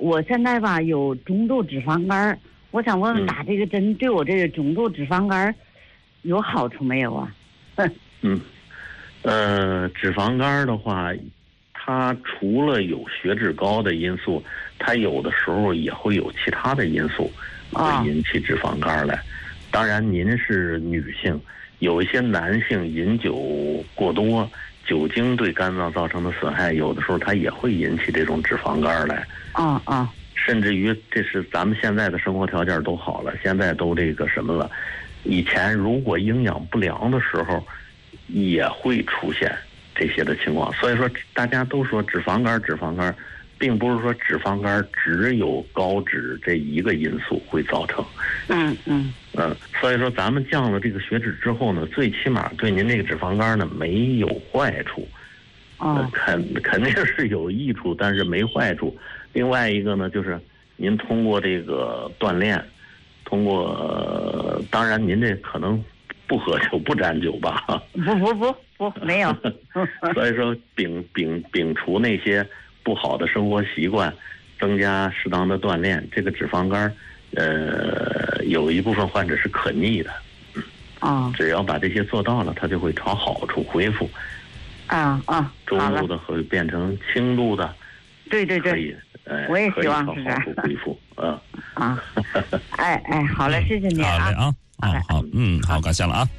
我现在吧有中度脂肪肝，我想问打这个针对我这个中度脂肪肝有好处没有啊？ 脂肪肝的话，它除了有血脂高的因素，它有的时候也会有其他的因素会引起脂肪肝来。当然您是女性，有一些男性饮酒过多，酒精对肝脏造成的损害，有的时候它也会引起这种脂肪肝来。甚至于这是咱们现在的生活条件都好了，现在都这个什么了，以前如果营养不良的时候也会出现这些的情况。所以说大家都说脂肪肝并不是说脂肪肝只有高脂这一个因素会造成。所以说咱们降了这个血脂之后呢，最起码对您这个脂肪肝呢没有坏处。肯定是有益处，但是没坏处。另外一个呢，就是您通过这个锻炼，当然您这可能不喝酒不沾酒吧？ 不，没有。 所以说摒除那些不好的生活习惯，增加适当的锻炼，这个脂肪肝有一部分患者是可逆的。只要把这些做到了，它就会朝好处恢复。中度的会变成轻度的。对，可以， 我也希望是这样。恢复。 好嘞，谢谢你啊。 好嘞啊，好，好，感谢了啊。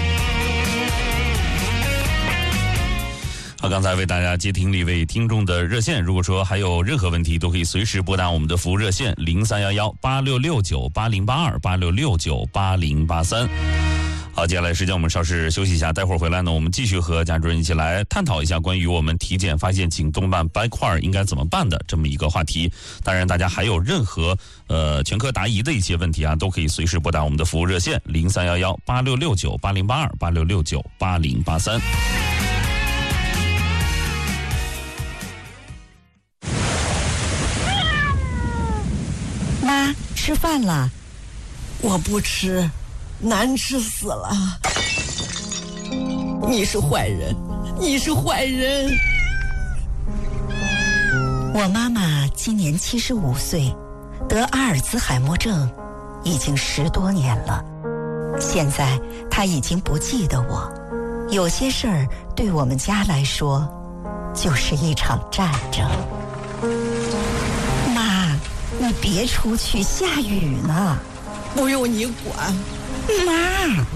好，刚才为大家接听了一位听众的热线，如果说还有任何问题，都可以随时拨打我们的服务热线03118669808286698083。好，接下来时间我们稍事休息一下，待会儿回来呢，我们继续和贾主任一起来探讨一下关于我们体检发现颈动脉斑块应该怎么办的这么一个话题。当然，大家还有任何全科答疑的一些问题啊，都可以随时拨打我们的服务热线03118669808286698083。 妈，吃饭了。 我不吃。难吃死了！你是坏人，你是坏人！ 我妈妈今年75岁，得阿尔兹海默症已经10多年了。现在她已经不记得我，有些事儿对我们家来说就是一场战争。妈，你别出去，下雨呢。 不用你管。 妈，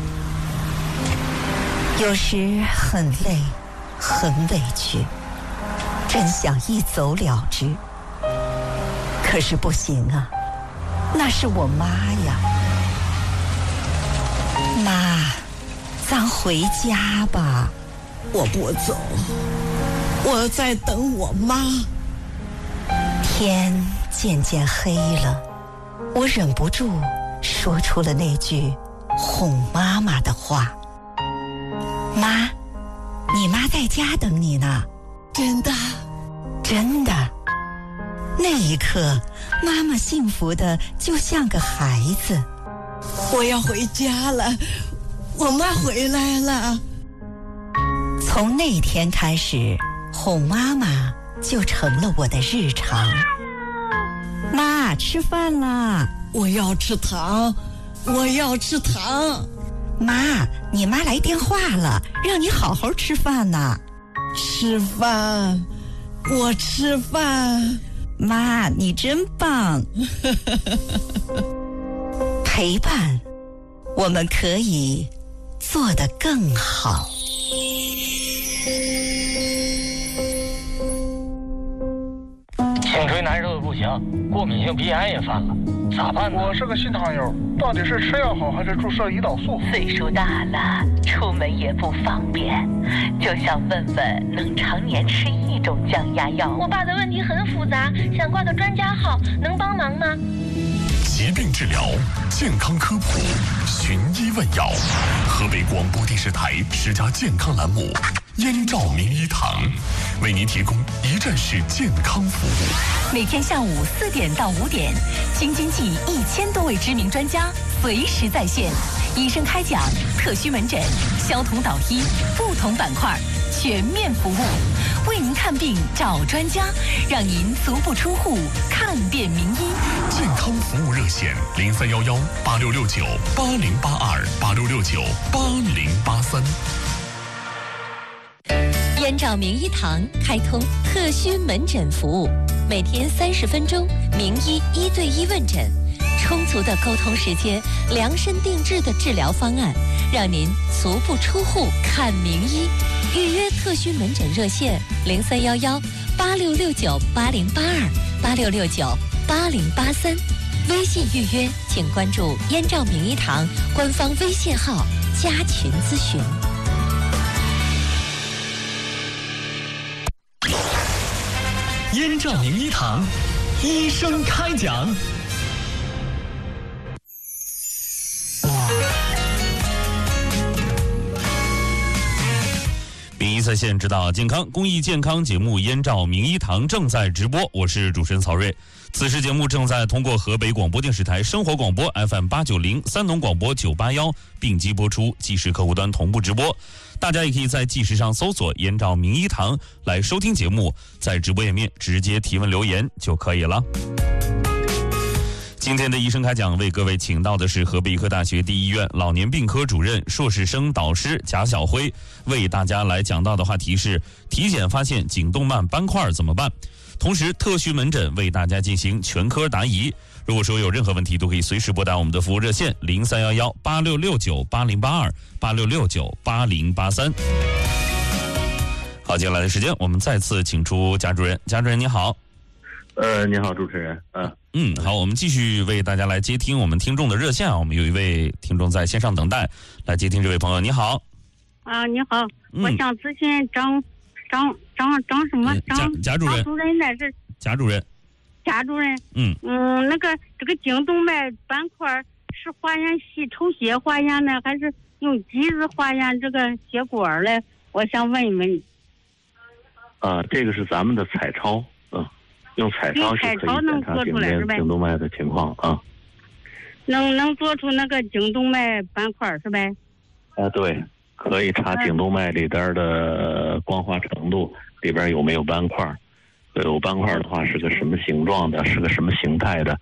有时很累，很委屈，真想一走了之，可是不行啊，那是我妈呀。妈，咱回家吧。 我不走，我在等我妈。 天渐渐黑了，我忍不住说出了那句哄妈妈的话。妈，你妈在家等你呢。 真的？ 真的。那一刻，妈妈幸福的就像个孩子。 我要回家了，我妈回来了。 从那天开始，哄妈妈就成了我的日常。妈，吃饭啦！ 我要吃糖，我要吃糖。 妈，你妈来电话了，让你好好吃饭呢。 吃饭，我吃饭。 妈，你真棒。陪伴，我们可以做得更好。 颈椎难受的不行，过敏性鼻炎也犯了，咋办呢？ 我是个新糖友，到底是吃药好还是注射胰岛素？ 岁数大了，出门也不方便，就想问问能常年吃一种降压药。 我爸的问题很复杂，想挂个专家号，能帮忙吗？ 疾病治疗，健康科普，寻医问药。河北广播电视台10佳健康栏目，燕赵名医堂为您提供一站式健康服务。 每天下午4点到5点，京津冀1000多位知名专家随时在线，医生开讲，特需门诊，消毒导医，不同板块全面服务，为您看病找专家，让您足不出户看遍名医。 健康服务热线03118669808286698083。 燕赵名医堂开通特需门诊服务，每天30分钟，名医1对1问诊，充足的沟通时间，量身定制的治疗方案，让您足不出户看名医。预约特需门诊热线03118669808286698083。微信预约请关注燕赵名医堂官方微信号加群咨询。 燕赵名医堂，医生开讲。 名医在线，指导健康公益健康节目《燕赵名医堂》正在直播，我是主持人曹睿。此时节目正在通过河北广播电视台生活广播 FM890、山东广播981并机播出，即时客户端同步直播。大家也可以在即时上搜索燕赵名医堂来收听节目，在直播页面直接提问留言就可以了。今天的医生开讲为各位请到的是河北医科大学第一医院老年病科主任、硕士生导师贾晓辉，为大家来讲到的话题是体检发现颈动脉斑块怎么办？同时特需门诊为大家进行全科答疑。如果说有任何问题，都可以随时拨打我们的服务热线03118669808286698083。好，接下来的时间我们再次请出贾主任。贾主任你好。 你好，主持人。 好，我们继续为大家来接听我们听众的热线啊。我们有一位听众在线上等待，来接听这位朋友。你好。 你好，我想咨询张什么？ 贾主任。 主任那是贾主任。 贾主任。那个这个颈动脉斑块是化验抽血化验呢，还是用机子化验这个血管嘞？我想问一问。 这个是咱们的彩超，用彩超是可以检查颈动脉的情况啊。 能做出那个颈动脉斑块是呗？ 对，可以查颈动脉里边的光滑程度，里边有没有斑块。有斑块的话是个什么形状的，是个什么形态的？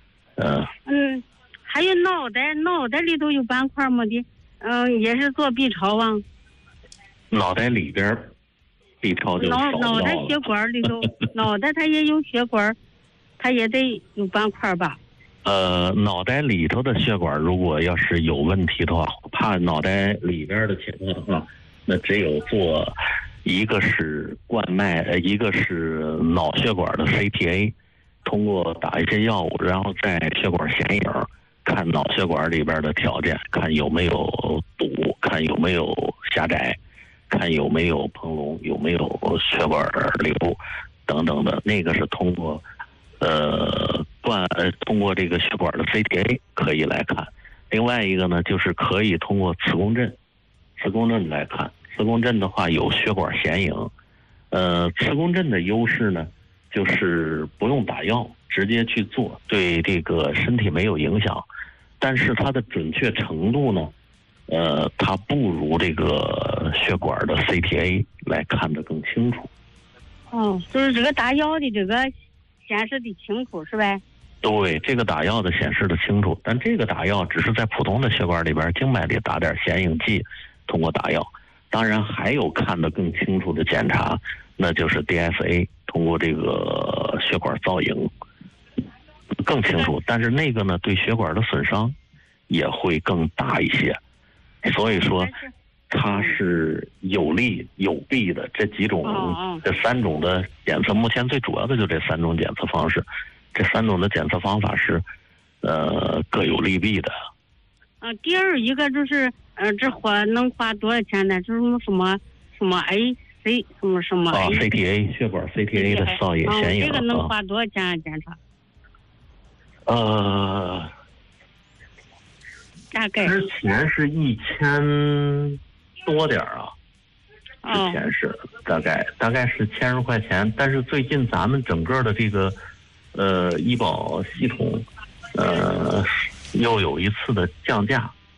还有脑袋里头有斑块吗的？也是做 B 超啊。 脑袋里边 B 超就少了。 脑袋血管里头，脑袋它也有血管，它也得有斑块吧？ 脑袋里头的血管如果要是有问题的话，怕脑袋里边的情况的话，那只有做一个是冠脉，一个是脑血管的 CTA， 通过打一些药物，然后在血管显影，看脑血管里边的条件，看有没有堵，看有没有狭窄，看有没有膨隆，有没有血管瘤等等的，那个是通过通过这个血管的 CTA 可以来看。另外一个呢，就是可以通过磁共振来看。磁共振的话有血管显影，磁共振的优势呢，就是不用打药，直接去做，对这个身体没有影响，但是它的准确程度呢，它不如这个血管的 CTA 来看得更清楚。 就是这个打药的这个显示的清楚是呗？ 对，这个打药的显示的清楚，但这个打药只是在普通的血管里边静脉里打点显影剂，通过打药。当然还有看得更清楚的检查，那就是 DSA， 通过这个血管造影更清楚，但是那个呢对血管的损伤也会更大一些，所以说它是有利有弊的。这3种的检测，目前最主要的就这3种检测方式，这3种的检测方法是各有利弊的。 第二一个就是这能花多少钱呢？就是什么 AC 什么 CTA 血管 CTA 的造影显影， 这个能花多少钱啊？检查？大概之前是1000多点啊，之前是大概是1000多块钱，但是最近咱们整个的这个医保系统又有一次的降价，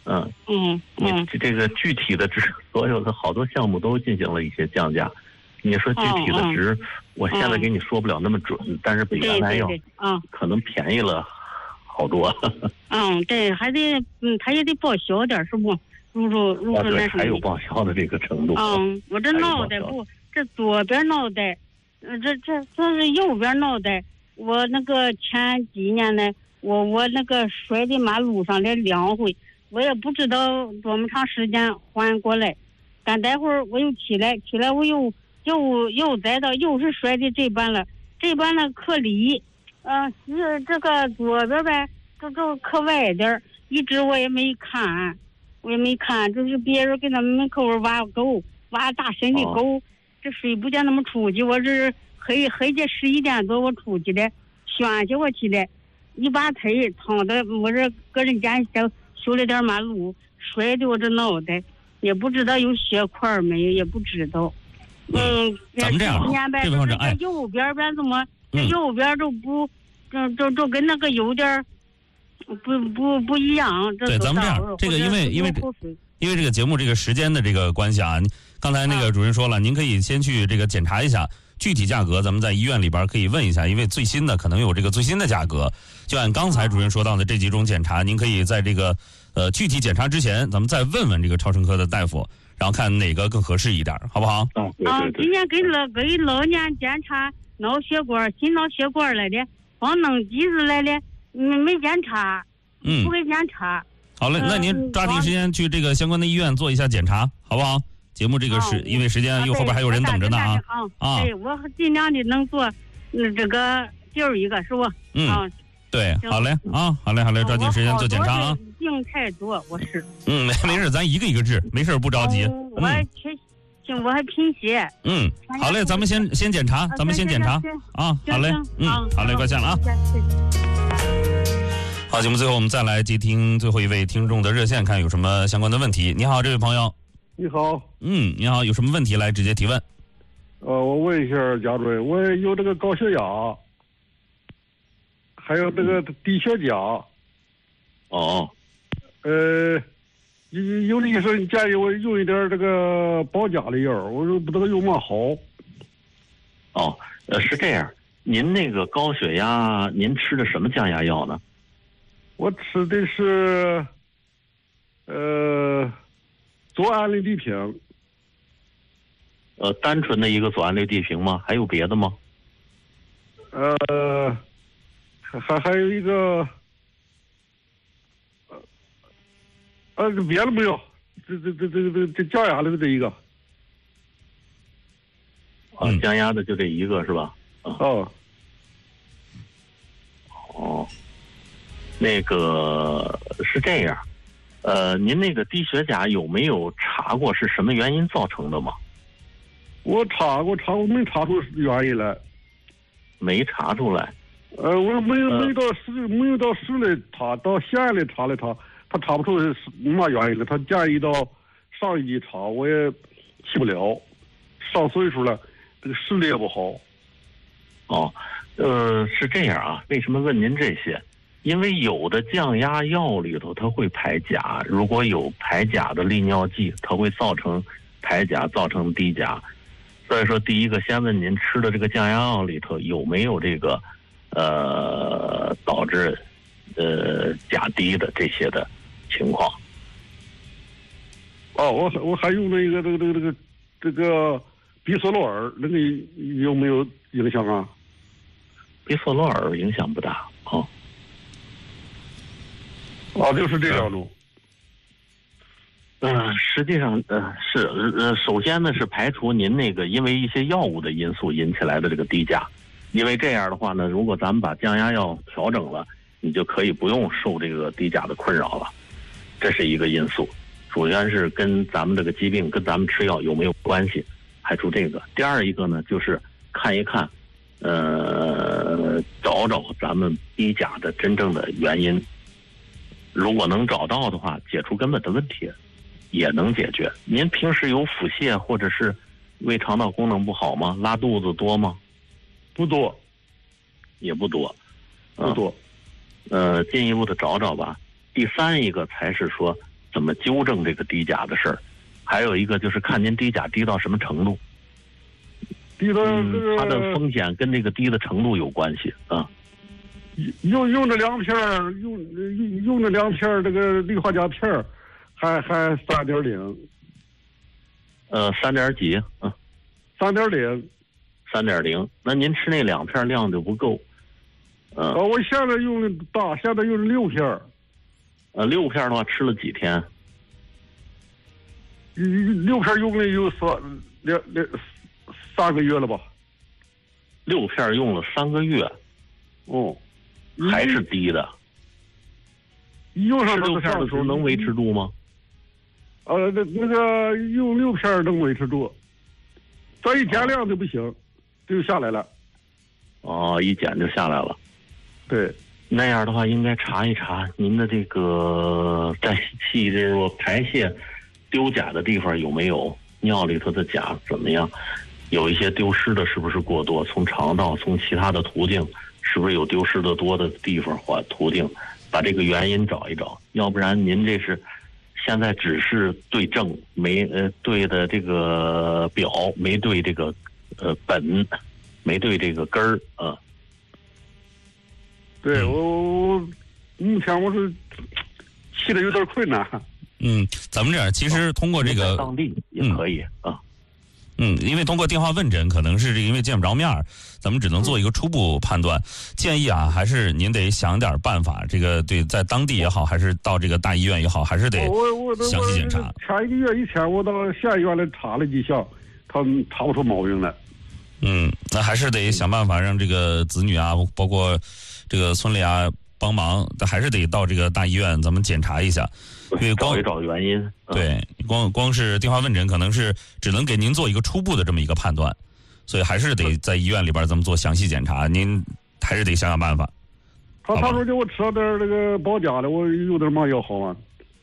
你这个具体的值，所有的好多项目都进行了一些降价。你说具体的值，我现在给你说不了那么准，但是比原来要可能便宜了好多。 对，还得他也得报销点，是不？如对，还有报销的这个程度。 我这脑袋不，这左边脑袋，这是右边脑袋。我那个前几年呢，我那个摔在马路上来2回，我也不知道多么长时间缓过来。但待会儿我又起来我又栽到，又是摔的这半了，这半呢可离，是这个左边呗，这可歪点，一直我也没看，就是别人给他们门口挖大深的沟，这水不见那么出去，我这黑夜11点多我出去的，选去我去的，一把腿躺在我这个人家修了点马路，摔的我这脑袋也不知道有血块没有，也不知道。 咱们这样，这位同志， 右边怎么？右边都不，就跟那个有点不一样。 对，咱们这样，这个因为这个节目这个时间的这个关系啊，刚才那个主任说了，您可以先去这个检查一下具体价格，咱们在医院里边可以问一下，因为最新的可能有这个最新的价格。就按刚才主任说到的这几种检查，您可以在这个具体检查之前，咱们再问问这个超声科的大夫。然后看哪个更合适一点，好不好？ 今天给老年检查脑血管、心脑血管来的，光弄机子来的，没检查，不给检查。 好嘞，那您抓紧时间去这个相关的医院做一下检查，好不好？节目这个是因为时间，又后边还有人等着呢啊！ 对，我尽量的能做，这个就是一个，是不？ 对，好嘞啊，好嘞，抓紧时间做检查啊。 病太多，我是。 没事，咱一个一个治，没事不着急。 我还贫血。 好嘞，咱们先检查，咱们先检查啊。好嘞，好嘞，挂线了啊。好，节目最后我们再来接听最后一位听众的热线，看有什么相关的问题。你好，这位朋友。 你好。 你好，有什么问题来直接提问？ 我问一下贾主任，我有这个高血压。还有这个低血钾，有的医生建议我用一点这个保钾的药，我说不知道用嘛好。 是这样，您那个高血压，您吃的什么降压药呢？ 我吃的是，左氨氯地平。 单纯的一个左氨氯地平吗？还有别的吗？ 还有一个，别的没有，这降压的就这一个。 降压的就这一个是吧？那个是这样，您那个低血钾有没有查过是什么原因造成的吗？ 我查过，没查出原因来。 没查出来。 我没有到市来查，到县里查了查，他查不出是什么原因了。他建议到上一级查，我也去不了，上岁数了，这个视力也不好。 是这样啊，为什么问您这些？因为有的降压药里头它会排钾，如果有排钾的利尿剂，它会造成排钾，造成低钾。所以说，第一个先问您吃的这个降压药里头有没有这个导致钾低的这些的情况。 我还用了一个这个比索洛尔，那个有没有影响啊？ 比索洛尔影响不大就是这样的。 实际上是首先呢是排除您那个因为一些药物的因素引起来的这个低钾，因为这样的话呢，如果咱们把降压药调整了，你就可以不用受这个低钾的困扰了，这是一个因素。首先是跟咱们这个疾病跟咱们吃药有没有关系，排除这个。第二一个呢，就是看一看，找找咱们低钾的真正的原因。如果能找到的话，解除根本的问题，也能解决。您平时有腹泻或者是胃肠道功能不好吗？拉肚子多吗？ 不多， 也不多， 不多。 进一步的找找吧。第三一个才是说怎么纠正这个低钾的事儿，还有一个就是看您低钾低到什么程度。 低到它的风险跟这个低的程度有关系啊。 用这2片用这2片这个氯化钾片还3.0。 3点几 ？3.0。 3.0，那您吃那2片量就不够。 我现在用的大，现在用的6片。 6片的话吃了几天 ？6片用了有3个月了吧 ？6片用了3个月。 哦， 还是低的。 用上 6片的时候能维持住吗？ 那个用6片能维持住，再一减量就不行，就下来了。 一减就下来了。 对， 那样的话应该查一查您的这个在细这个排泄丢钾的地方有没有，尿里头的钾怎么样，有一些丢失的是不是过多，从肠道从其他的途径是不是有丢失的多的地方或途径，把这个原因找一找，要不然您这是现在只是对症没对的这个表，没对这个本，没对这个根儿啊。 对，我目前我是气的有点困难。 咱们这样，其实通过这个当地也可以啊。 因为通过电话问诊，可能是因为见不着面儿，咱们只能做一个初步判断。建议啊，还是您得想点办法。这个对，在当地也好，还是到这个大医院也好，还是得详细检查。 前1个月以前，我到县医院来查了几项，他们查不出毛病来。 那还是得想办法让这个子女啊，包括这个村里啊帮忙，但还是得到这个大医院咱们检查一下。因为找一找原因。 对，光是电话问诊，可能是只能给您做一个初步的这么一个判断，所以还是得在医院里边咱们做详细检查，您还是得想想办法。 他说叫我吃了点这个保钾的，我有点嘛药好吗？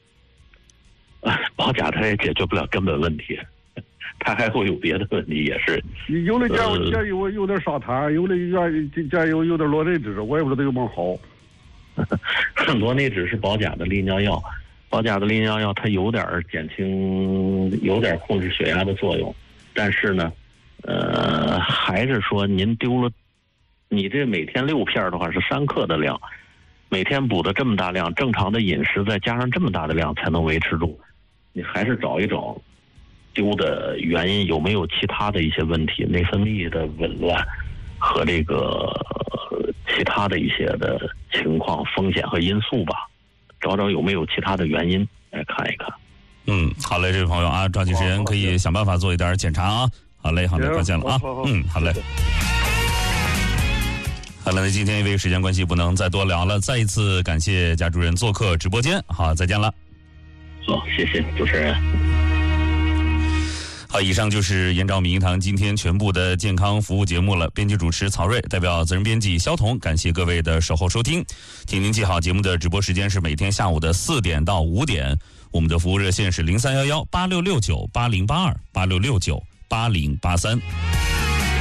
保钾它也解决不了根本问题，它还会有别的问题，也是。 有的建议我有点沙滩，有的建议我有点螺内酯，我也不知道有嘛好。 螺内酯是保钾的利尿药。保钾的利尿药它有点减轻，有点控制血压的作用，但是呢，还是说您丢了，你这每天6片的话是3克的量，每天补的这么大量，正常的饮食再加上这么大的量才能维持住，你还是找一找丢的原因有没有其他的一些问题，内分泌的紊乱和这个其他的一些的情况、风险和因素吧。找找有没有其他的原因来看一看。 好嘞，这位朋友啊，抓紧时间可以想办法做一点检查啊。好嘞，抱歉了啊。好嘞。好了，那今天因为时间关系不能再多聊了，再一次感谢贾主任做客直播间。好，再见了。 好，谢谢主持人。 好，以上就是燕赵民医堂今天全部的健康服务节目了。编辑主持曹睿，代表责任编辑肖彤，感谢各位的守候收听。请您记好，节目的直播时间是每天下午的4点到5点。我们的服务热线是031186698082，86698083。